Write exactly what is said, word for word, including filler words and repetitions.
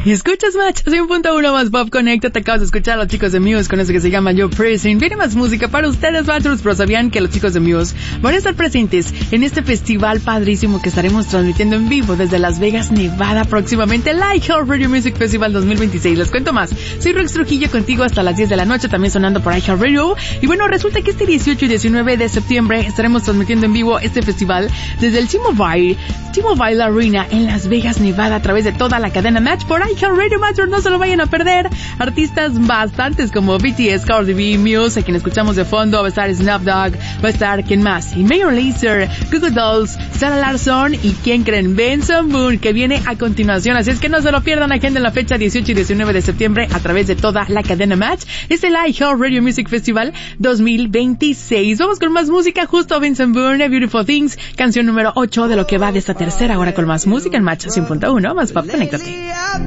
Y escuchas Match cien punto uno más Pop Connecta. Te acabas de escuchar a los chicos de Muse con eso que se llama Yo Pressing. Viene más música para ustedes, Matros, pero sabían que los chicos de Muse van a estar presentes en este festival padrísimo que estaremos transmitiendo en vivo desde Las Vegas, Nevada, próximamente, el iHeartRadio Music Festival dos mil veintiséis. Les cuento más. Soy Rex Trujillo contigo hasta las diez de la noche, también sonando por iHeartRadio. Y bueno, resulta que este dieciocho y diecinueve de septiembre estaremos transmitiendo en vivo este festival desde el T-Mobile, T-Mobile Arena en Las Vegas, Nevada, a través de toda la cadena Match por iHeartRadio. Match, no se lo vayan a perder. Artistas bastantes como B T S, Cardi B, Muse, a quien escuchamos de fondo, va a estar Snoop Dogg, va a estar, ¿quién más? Y Major Lazer, Google Dolls, Sarah Larsson y ¿quién creen? Benson Boone, que viene a continuación. Así es que no se lo pierdan, agenden la fecha dieciocho y diecinueve de septiembre a través de toda la cadena Match. Es el iHeartRadio Music Festival dos mil veintiséis. Vamos con más música, justo a Benson Boone, Beautiful Things, canción número ocho de lo que va de esta tercera hora con más música en Match cien punto uno más Pop. Conéctate.